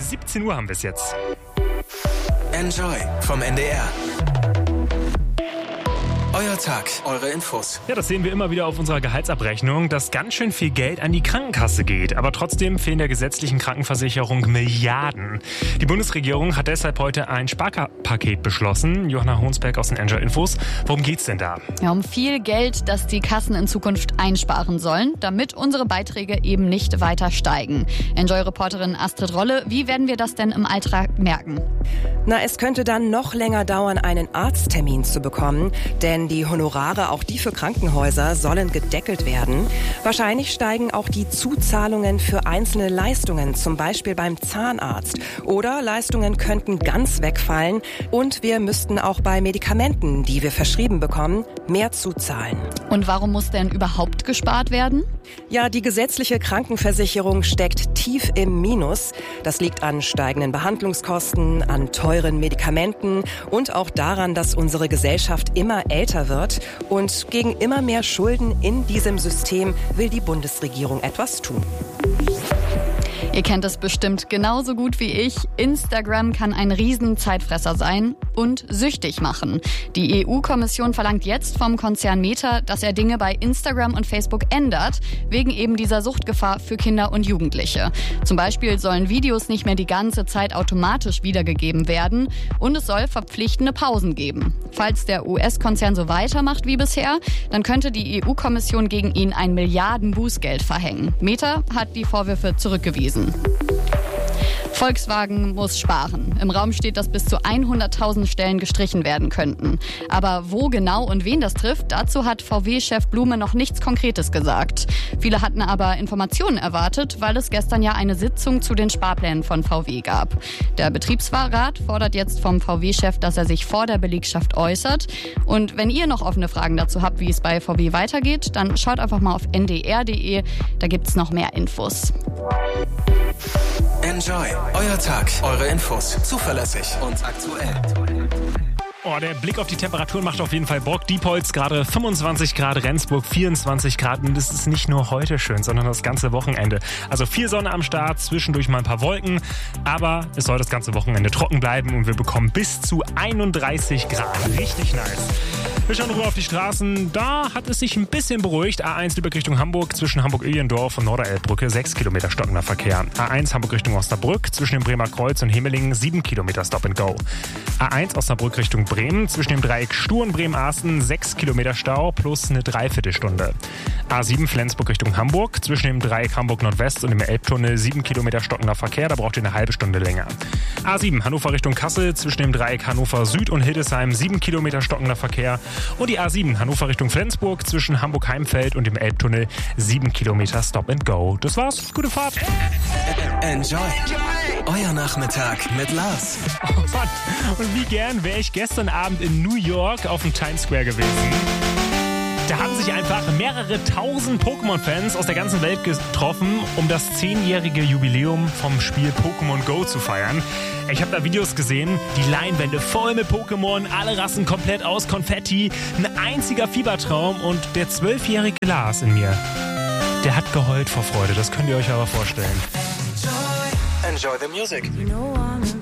17 Uhr haben wir es jetzt. Enjoy vom NDR. Euer Tag, eure Infos. Ja, das sehen wir immer wieder auf unserer Gehaltsabrechnung, dass ganz schön viel Geld an die Krankenkasse geht. Aber trotzdem fehlen der gesetzlichen Krankenversicherung Milliarden. Die Bundesregierung hat deshalb heute ein Sparpaket beschlossen. Johanna Honsberg aus den Enjoy Infos. Worum geht's denn da? Ja, um viel Geld, das die Kassen in Zukunft einsparen sollen, damit unsere Beiträge eben nicht weiter steigen. Enjoy-Reporterin Astrid Rolle, wie werden wir das denn im Alltag merken? Es könnte dann noch länger dauern, einen Arzttermin zu bekommen, denn die Honorare, auch die für Krankenhäuser, sollen gedeckelt werden. Wahrscheinlich steigen auch die Zuzahlungen für einzelne Leistungen, zum Beispiel beim Zahnarzt. Oder Leistungen könnten ganz wegfallen und wir müssten auch bei Medikamenten, die wir verschrieben bekommen, mehr zuzahlen. Und warum muss denn überhaupt gespart werden? Ja, die gesetzliche Krankenversicherung steckt tief im Minus. Das liegt an steigenden Behandlungskosten, an teuren Medikamenten und auch daran, dass unsere Gesellschaft immer älter wird. Und gegen immer mehr Schulden in diesem System will die Bundesregierung etwas tun. Ihr kennt es bestimmt genauso gut wie ich. Instagram kann ein Riesenzeitfresser sein und süchtig machen. Die EU-Kommission verlangt jetzt vom Konzern Meta, dass er Dinge bei Instagram und Facebook ändert, wegen eben dieser Suchtgefahr für Kinder und Jugendliche. Zum Beispiel sollen Videos nicht mehr die ganze Zeit automatisch wiedergegeben werden und es soll verpflichtende Pausen geben. Falls der US-Konzern so weitermacht wie bisher, dann könnte die EU-Kommission gegen ihn ein Milliarden-Bußgeld verhängen. Meta hat die Vorwürfe zurückgewiesen. Volkswagen muss sparen. Im Raum steht, dass bis zu 100.000 Stellen gestrichen werden könnten. Aber wo genau und wen das trifft, dazu hat VW-Chef Blume noch nichts Konkretes gesagt. Viele hatten aber Informationen erwartet, weil es gestern ja eine Sitzung zu den Sparplänen von VW gab. Der Betriebsrat fordert jetzt vom VW-Chef, dass er sich vor der Belegschaft äußert. Und wenn ihr noch offene Fragen dazu habt, wie es bei VW weitergeht, dann schaut einfach mal auf ndr.de, da gibt's noch mehr Infos. Enjoy, euer Tag, eure Infos, zuverlässig und aktuell. Oh, der Blick auf die Temperaturen macht auf jeden Fall Bock. Diepholz gerade 25 Grad, Rendsburg 24 Grad. Und das ist nicht nur heute schön, sondern das ganze Wochenende. Also viel Sonne am Start, zwischendurch mal ein paar Wolken. Aber es soll das ganze Wochenende trocken bleiben und wir bekommen bis zu 31 Grad. Richtig nice. Wir schauen rüber auf die Straßen. Da hat es sich ein bisschen beruhigt. A1 Lübeck Richtung Hamburg, zwischen Hamburg-Öhlendorf und Norderelbbrücke 6 Kilometer stockender Verkehr. A1 Hamburg Richtung Osnabrück, zwischen dem Bremer Kreuz und Hemelingen 7 Kilometer Stop and Go. A1 Osnabrück Richtung Bremen, zwischen dem Dreieck Sturen-Bremen-Asten 6 Kilometer Stau plus eine Dreiviertelstunde. A7 Flensburg Richtung Hamburg, zwischen dem Dreieck Hamburg-Nordwest und dem Elbtunnel 7 Kilometer stockender Verkehr, da braucht ihr eine halbe Stunde länger. A7 Hannover Richtung Kassel, zwischen dem Dreieck Hannover Süd und Hildesheim 7 Kilometer stockender Verkehr. Und die A7 Hannover Richtung Flensburg, zwischen Hamburg-Heimfeld und dem Elbtunnel 7 Kilometer Stop and Go. Das war's, gute Fahrt. Enjoy, euer Nachmittag mit Lars. Oh Mann, und wie gern wäre ich gestern Abend in New York auf dem Times Square gewesen. Da haben sich einfach mehrere tausend Pokémon-Fans aus der ganzen Welt getroffen, um das 10-jährige Jubiläum vom Spiel Pokémon Go zu feiern. Ich habe da Videos gesehen, die Leinwände voll mit Pokémon, alle Rassen komplett aus Konfetti, ein einziger Fiebertraum und der 12-jährige Lars in mir, der hat geheult vor Freude, das könnt ihr euch aber vorstellen. Enjoy the music.